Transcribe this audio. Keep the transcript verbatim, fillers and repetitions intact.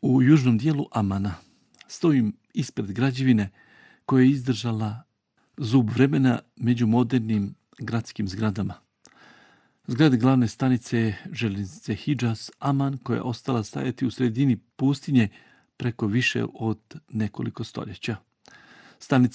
U južnom dijelu Amana stojim ispred građevine koja je izdržala zub vremena među modernim gradskim zgradama. Zgrade glavne stanice željeznice Hidžaz, Aman, koja je ostala stajati u sredini pustinje preko više od nekoliko stoljeća. Stanica